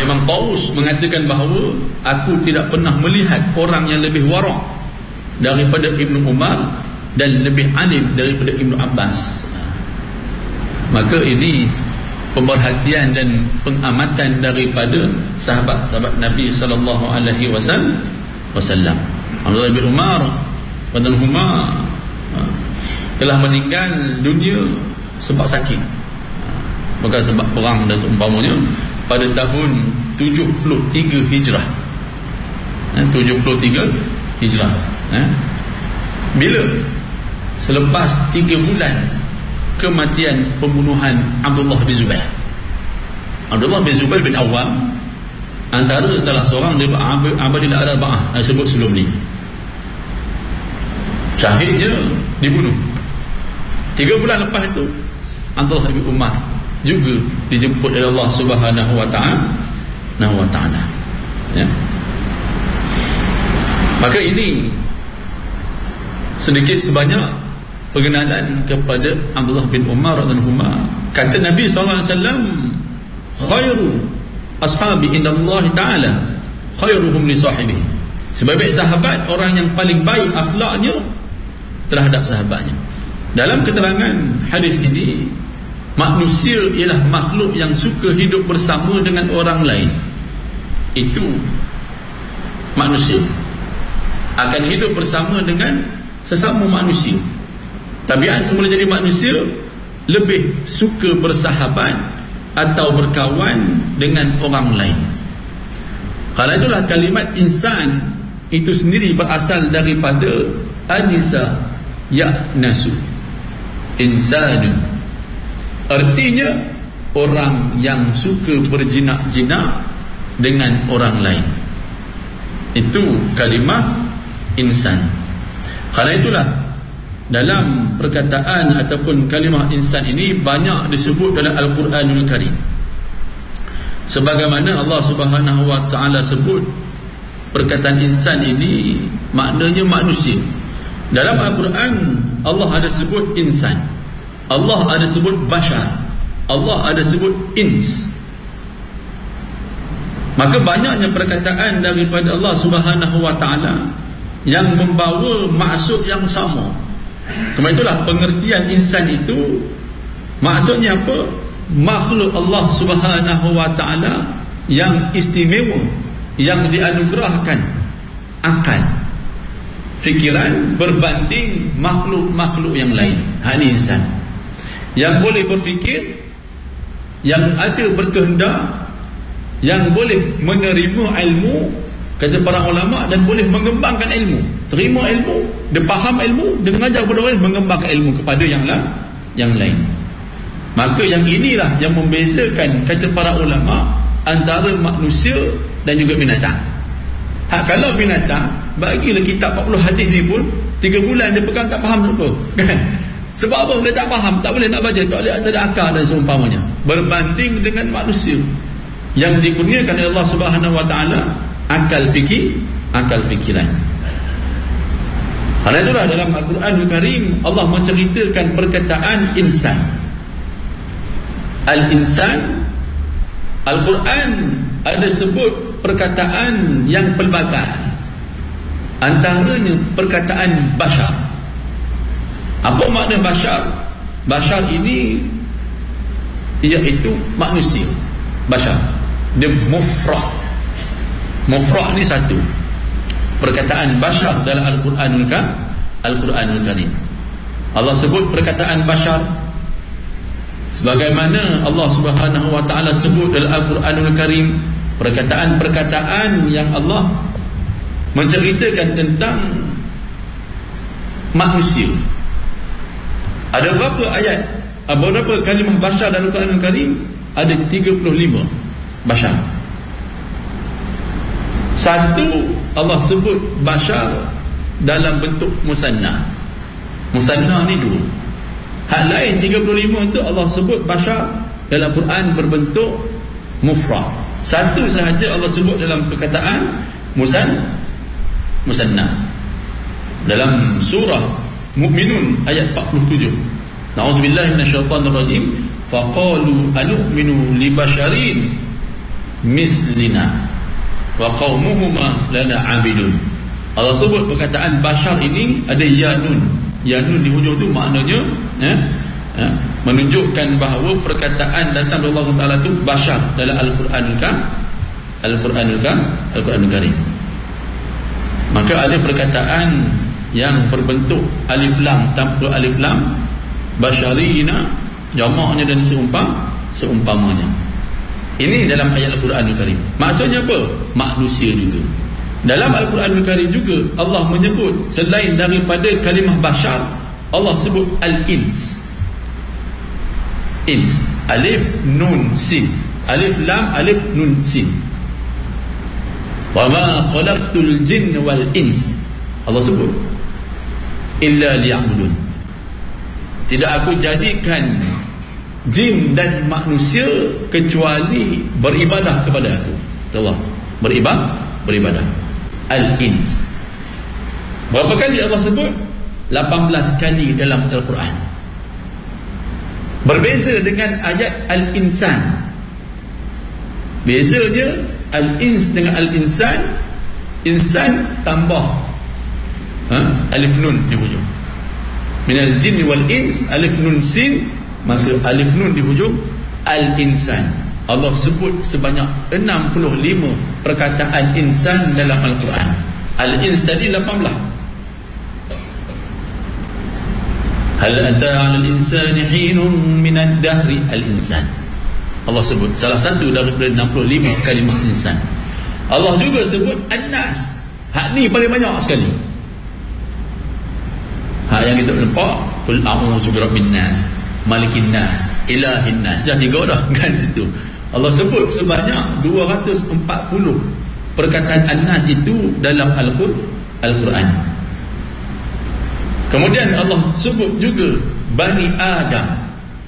Imam Taus mengatakan bahawa aku tidak pernah melihat orang yang lebih wara' daripada Ibnu Umar dan lebih alim daripada Ibnu Abbas. Maka ini pemerhatian dan pengamatan daripada sahabat-sahabat Nabi sallallahu alaihi wasallam. Abdullah bin Umar radhiyallahu telah meninggal dunia sebab sakit, bukan sebab perang dan seumpamanya, pada tahun 73 Hijrah. 73 Hijrah. Bila? Selepas 3 bulan kematian pembunuhan Abdullah bin Zubair. Abdullah bin Zubair bin Awam antara salah seorang daripada Abadilah Arba'ah yang sebut sebelum ni. Syahidnya dibunuh. 3 bulan lepas itu Abdullah bin Umar juga dijemput oleh Allah Subhanahu wa ta'ala. Ya. Maka ini sedikit sebanyak pengenalan kepada Abdullah bin Umar radhiyallahu anhu. Kata Nabi sallallahu alaihi wasallam, khairu ashabi indallahi ta'ala khairuhum li sahibihi. Sebaik sahabat orang yang paling baik akhlaknya terhadap sahabatnya. Dalam keterangan hadis ini, manusia ialah makhluk yang suka hidup bersama dengan orang lain. Itu manusia akan hidup bersama dengan sesama manusia. Tabiat semula jadi manusia lebih suka bersahabat atau berkawan dengan orang lain. Kalau itulah kalimat insan itu sendiri berasal daripada anisa ya'nasu, insanun, artinya orang yang suka berjinak-jinak dengan orang lain. Itu kalimah insan. Karena itulah dalam perkataan ataupun kalimah insan ini banyak disebut dalam Al-Quranul Karim. Sebagaimana Allah Subhanahu wa ta'ala sebut perkataan insan ini maknanya manusia. Dalam Al-Quran Allah ada sebut insan, Allah ada sebut bashar, Allah ada sebut ins. Maka banyaknya perkataan daripada Allah Subhanahu wa ta'ala yang membawa maksud yang sama. Sebab itulah pengertian insan itu maksudnya apa? Makhluk Allah Subhanahu wa ta'ala yang istimewa, yang dianugerahkan akal, fikiran berbanding makhluk-makhluk yang lain. Ini insan yang boleh berfikir, yang ada berkehendak, yang boleh menerima ilmu, kata para ulama, dan boleh mengembangkan ilmu, terima ilmu, dia faham ilmu, dia mengajar kepada orang, mengembangkan ilmu kepada yang lain. Maka yang inilah yang membezakan, kata para ulama, antara manusia dan juga binatang. Kalau binatang, bagilah kitab 40 hadis ni pun 3 bulan dia pegang tak faham apa, kan? Sebab apa? Dia tak faham, tak boleh nak baca, tak boleh ada akal dan seumpamanya. Berbanding dengan manusia yang dikurniakan oleh Allah Subhanahu wa ta'ala akal fikiran. Karena itulah dalam Al-Quranul Karim Allah menceritakan perkataan insan. Al-insan, Al-Quran ada sebut perkataan yang pelbagai, antaranya perkataan bashar. Apa makna bashar? Bashar ini iaitu manusia. Bashar dia mufrad. Mufrad ni satu. Perkataan bashar dalam Al-Quranul Karim. Allah sebut perkataan bashar sebagaimana Allah Subhanahu wa ta'ala sebut dalam Al-Quranul Karim perkataan-perkataan yang Allah menceritakan tentang manusia. Ada berapa ayat, berapa kalimah bashar dalam Al-Quranul Karim? Ada 35 bashar. Satu, Allah sebut bashar dalam bentuk musanna. Musanna ni 2. Hal lain 35 itu Allah sebut bashar dalam Quran berbentuk mufrad. Satu sahaja Allah sebut dalam perkataan musanna. Dalam surah Mu'minun ayat 47. Na'udzubillahi minasyaitanir rajim. Faqalu anu'minu li basharin mislina wa qaumuhuma lana abidun. Allah sebut perkataan bashar ini ada ya nun. Ya nun di hujung tu maknanya menunjukkan bahawa perkataan datang dari Allah Taala tu bashar dalam Al-Quranul Karim. Maka ada perkataan yang berbentuk alif lam tanpa alif lam, basyarina, jamaknya dan seumpamanya. Ini dalam ayat Al-Quranul Karim. Maksudnya apa? Manusia juga. Dalam Al-Quranul Karim juga Allah menyebut selain daripada kalimah bashar, Allah sebut al-ins. Ins, alif nun sin, alif lam alif nun sin. Wa ma khalaqtul jinna wal ins, Allah sebut, illa liya'budun. Tidak aku jadikan jin dan manusia kecuali beribadah kepada aku. Allah beribadah. Al-ins. Berapa kali Allah sebut? 18 kali dalam Al-Quran. Berbeza dengan ayat al-insan. Bezanya al-ins dengan al-insan, insan tambah alif nun di hujung. Minal jinni wal ins, alif nun sin, maka alif nun di hujung, al-insan. Allah sebut sebanyak 65 perkataan insan dalam Al-Quran. Al-ins tadi 18. Hal ata 'alal insani hinun minad dahri, al-insan. Allah sebut salah satu daripada 65 kalimah insan. Allah juga sebut an-nas. Hak ni paling banyak sekali. Hak yang kita nampak, qul a'udzu birabbin nas, malikin nas, ilahin nas. Dah 3 dah kan situ. Allah sebut sebanyak 240 perkataan an-nas itu dalam Al-Quran. Kemudian Allah sebut juga Bani Adam.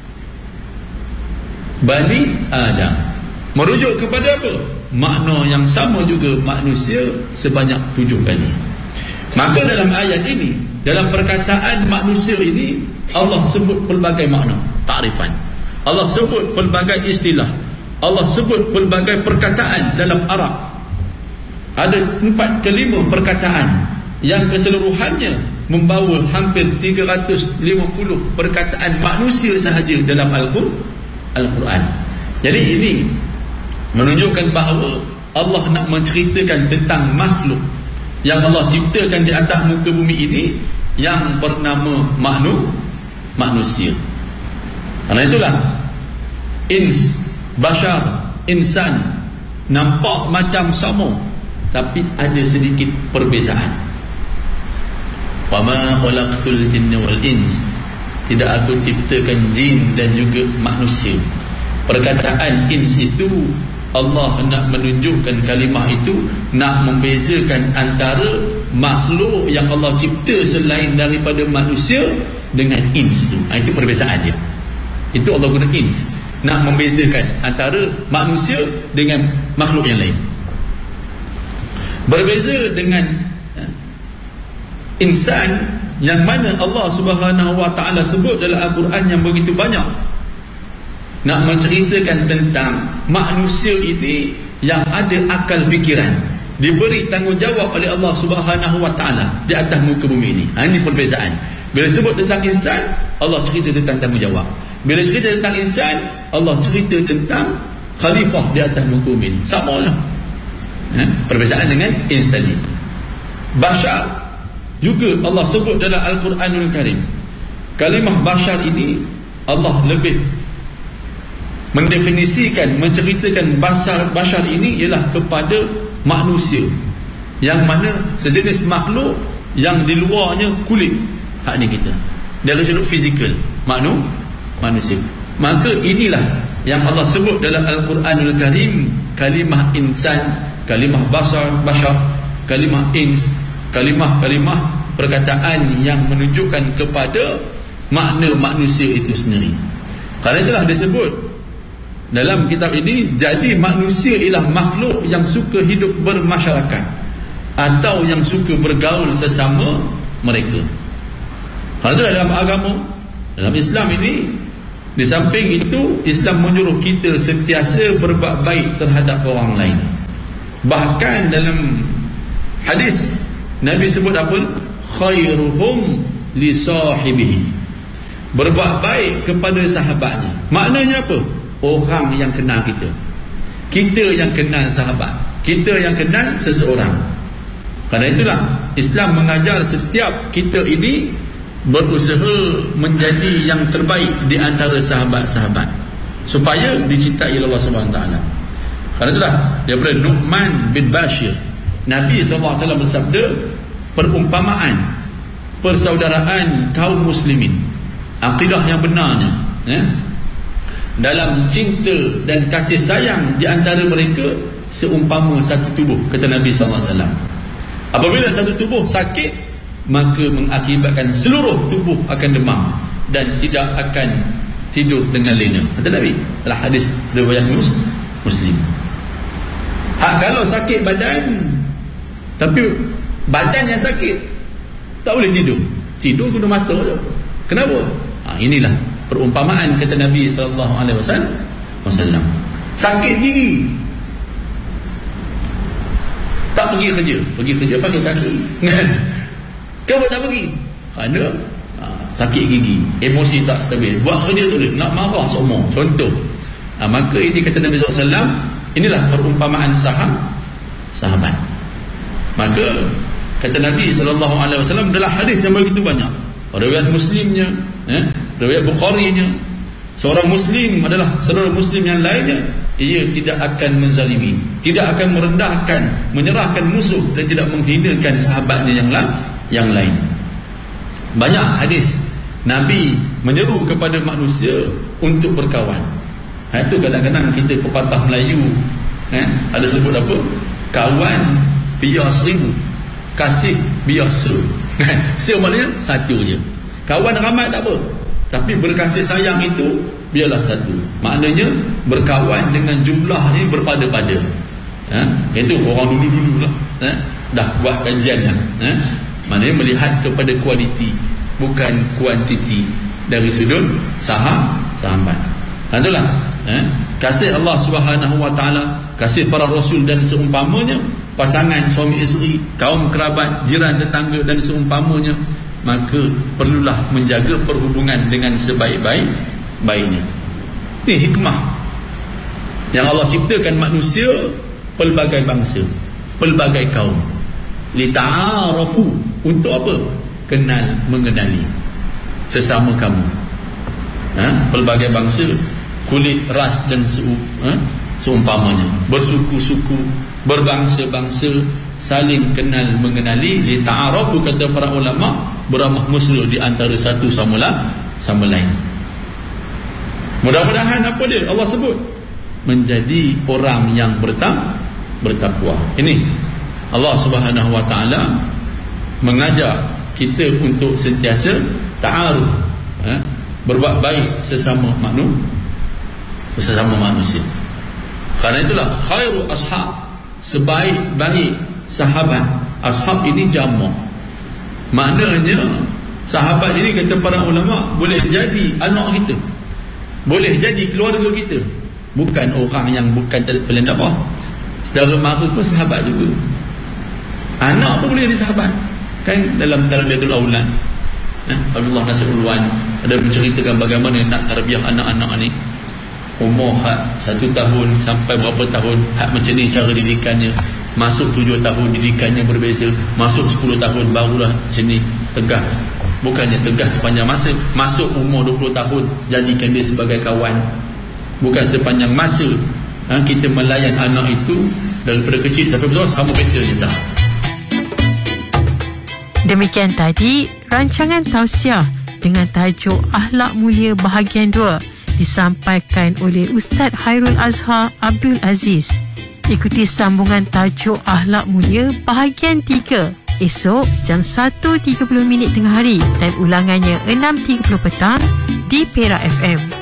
Bani Adam merujuk kepada apa? Makna yang sama juga, manusia, sebanyak 7 kali. Maka dalam ayat ini, dalam perkataan manusia ini, Allah sebut pelbagai makna, takrifan. Allah sebut pelbagai istilah. Allah sebut pelbagai perkataan dalam Arab. Ada 4 ke 5 perkataan yang keseluruhannya membawa hampir 350 perkataan manusia sahaja dalam Al-Quran. Jadi ini menunjukkan bahawa Allah nak menceritakan tentang makhluk yang Allah ciptakan di atas muka bumi ini yang bernama manusia. Karena itulah ins, bashar, insan nampak macam sama, tapi ada sedikit perbezaan. Wa ma khalaqtul jinna wal ins, tidak aku ciptakan jin dan juga manusia. Perkataan ins itu Allah nak menunjukkan kalimah itu nak membezakan antara makhluk yang Allah cipta selain daripada manusia dengan ins itu. Itu perbezaan dia. Itu Allah guna ins, nak membezakan antara manusia dengan makhluk yang lain. Berbeza dengan insan yang mana Allah Subhanahu wa taala sebut dalam Al-Quran yang begitu banyak, nak menceritakan tentang manusia ini yang ada akal fikiran, diberi tanggungjawab oleh Allah Subhanahu wa taala di atas muka bumi ini. Ini perbezaan. Bila sebut tentang insan, Allah cerita tentang tanggungjawab. Bila cerita tentang insan, Allah cerita tentang khalifah di atas muka bumi ini. Sama lah. Perbezaan dengan ins tadi. Bashar juga Allah sebut dalam Al-Quranul Karim. Kalimah bashar ini Allah lebih mendefinisikan, menceritakan bashar ini ialah kepada manusia, yang mana sejenis makhluk yang di luarnya kulit. Hak ni kita dari sudut fizikal manusia. Maka inilah yang Allah sebut dalam Al-Quranul Karim, kalimah insan, kalimah bashar, kalimah ins, kalimah-kalimah perkataan yang menunjukkan kepada makna manusia itu sendiri. Kerana itulah disebut dalam kitab ini, jadi manusia ialah makhluk yang suka hidup bermasyarakat atau yang suka bergaul sesama mereka. Kerana itulah dalam agama, dalam Islam ini, Di samping itu, Islam menyuruh kita sentiasa berbuat baik terhadap orang lain. Bahkan dalam hadis Nabi sebut apa? Khairuhum li sahibihi. Berbuat baik kepada sahabatnya. Maknanya apa? Orang yang kenal kita. Kita yang kenal sahabat. Kita yang kenal seseorang. Karena itulah Islam mengajar setiap kita ini berusaha menjadi yang terbaik di antara sahabat-sahabat supaya dicintai Allah Subhanahu Wa Taala. Karena itulah daripada Nu'man bin Bashir, Nabi SAW bersabda, perumpamaan persaudaraan kaum muslimin, akidah yang benarnya dalam cinta dan kasih sayang di antara mereka seumpama satu tubuh, kata Nabi SAW. Apabila satu tubuh sakit, maka mengakibatkan seluruh tubuh akan demam dan tidak akan tidur dengan lena, kata Nabi. Adalah hadis riwayat Muslim. Kalau sakit badan, tapi badan yang sakit, tak boleh tidur guna mata je. Kenapa? Inilah perumpamaan, kata Nabi SAW. Sakit gigi, tak pergi kerja pakai kaki. Kenapa tak pergi? Kerana sakit gigi, emosi tak stabil, buat kerja tu nak marah semua, contoh. Maka ini kata Nabi SAW, inilah perumpamaan sahabat. Maka kata Nabi SAW dalam hadis yang begitu banyak, riwayat Muslimnya, riwayat Bukharinya, seorang Muslim adalah saudara Muslim yang lainnya. Ia tidak akan menzalimi, tidak akan merendahkan, menyerahkan musuh, dan tidak menghinakan sahabatnya yang lain. Banyak hadis Nabi menyeru kepada manusia untuk berkawan. Itu kadang-kadang kita pepatah Melayu ada sebut apa? Kawan biar 1000, kasih biar 100. Se maknanya satu je. Kawan ramai tak apa, tapi berkasih sayang itu biarlah satu. Maknanya berkawan dengan jumlahnya berpada-pada. Itu orang dulu-dulu lah, dah buat kajian lah. Maknanya melihat kepada kualiti, bukan kuantiti dari sudut sahabat. Itulah kasih Allah Subhanahu Wa Taala, kasih para rasul dan seumpamanya, pasangan suami isteri, kaum kerabat, jiran tetangga dan seumpamanya. Maka perlulah menjaga perhubungan dengan sebaik-baiknya. Ini hikmah yang Allah ciptakan manusia, pelbagai bangsa, pelbagai kaum, lita'arafu. Untuk apa? Kenal mengenali sesama kamu. Pelbagai bangsa, kulit, ras dan seumpamanya, bersuku-suku, berbangsa-bangsa, saling kenal mengenali, lita'arafu, kata para ulama, beramah mesra di antara satu sama lain. Mudah-mudahan apa dia Allah sebut? Menjadi orang yang bertakwa. Ini Allah Subhanahu Wa Taala mengajar kita untuk sentiasa ta'aruf, berbuat baik sesama manusia. Karena itulah khairu ashab, sebaik-baik sahabat. Ashab ini jamak, maknanya sahabat ini, kata para ulama, boleh jadi anak kita, boleh jadi keluarga kita, bukan orang yang bukan dalam dakwah. Saudara mara pun sahabat juga, anak pun boleh jadi sahabat. Kan dalam Tarbiyatul Aulad, Abdullah Nasir Ulwan ada menceritakan bagaimana nak tarbiyah anak-anak ni, umur 1 tahun sampai berapa tahun, macam ni cara didikannya. Masuk 7 tahun didikannya berbeza, masuk 10 tahun barulah macam ni tegas. Bukannya tegas sepanjang masa. Masuk umur 20 tahun jadikan dia sebagai kawan. Bukan sepanjang masa kita melayan anak itu daripada kecil sampai besar sama betul je dah. Demikian tadi rancangan tausiah dengan tajuk Akhlak Mulia bahagian 2 disampaikan oleh Ustaz Khairul Azhar Abdul Aziz. Ikuti sambungan tajuk Akhlak Mulia bahagian 3 esok jam 1.30 tengah hari dan ulangannya 6.30 petang di Perak FM.